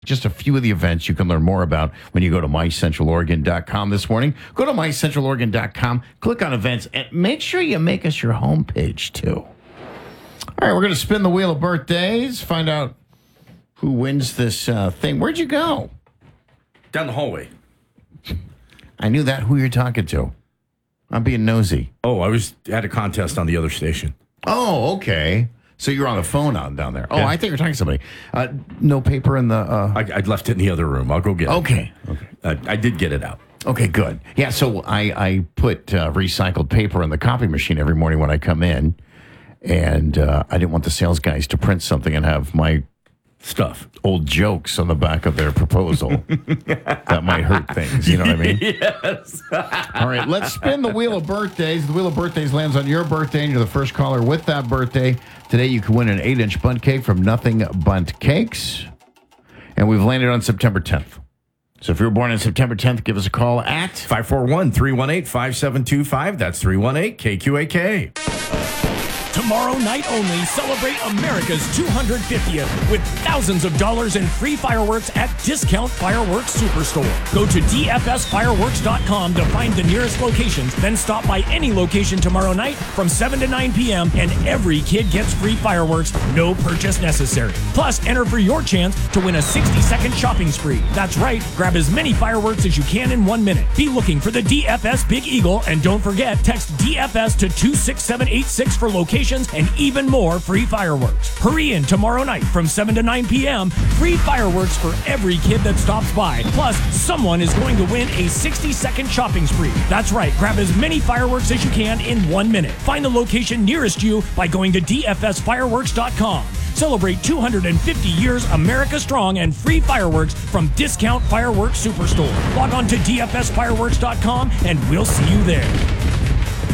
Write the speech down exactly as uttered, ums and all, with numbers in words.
Just a few of the events you can learn more about when you go to my central oregon dot com this morning. Go to my central oregon dot com, click on events, and make sure you make us your homepage, too. All right, we're going to spin the wheel of birthdays, find out who wins this uh, thing. Where'd you go? Down the hallway. I knew that, who you're talking to. I'm being nosy. Oh, I was at a contest on the other station. Oh, okay. So you're on the phone on down there. Oh, Yeah. I think you're talking to somebody. Uh, no paper in the... Uh... I, I'd left it in the other room. I'll go get it. Okay. Okay. Uh, I did get it out. Okay, good. Yeah, so I, I put uh, recycled paper in the copy machine every morning when I come in, and uh, I didn't want the sales guys to print something and have my Stuff. old jokes on the back of their proposal. That might hurt things, you know what I mean? Yes. All right, let's spin the wheel of birthdays. The wheel of birthdays lands on your birthday, and you're the first caller with that birthday. Today, you can win an eight-inch bundt cake from Nothing Bundt Cakes. And we've landed on September tenth. So if you were born on September tenth, give us a call at... five four one, three one eight, five seven two five. That's three one eight K Q A K. Tomorrow night only, celebrate America's two hundred fiftieth with thousands of dollars in free fireworks at Discount Fireworks Superstore. Go to D F S fireworks dot com to find the nearest locations, then stop by any location tomorrow night from seven to nine p.m. and every kid gets free fireworks, no purchase necessary. Plus, enter for your chance to win a sixty-second shopping spree. That's right, grab as many fireworks as you can in one minute. Be looking for the D F S Big Eagle, and don't forget, text D F S to two six seven eight six for location and even more free fireworks. Hurry in tomorrow night from seven to nine p.m. Free fireworks for every kid that stops by. Plus, someone is going to win a sixty-second shopping spree. That's right, grab as many fireworks as you can in one minute. Find the location nearest you by going to D F S fireworks dot com. Celebrate two hundred fifty years America Strong and free fireworks from Discount Fireworks Superstore. Log on to D F S fireworks dot com and we'll see you there.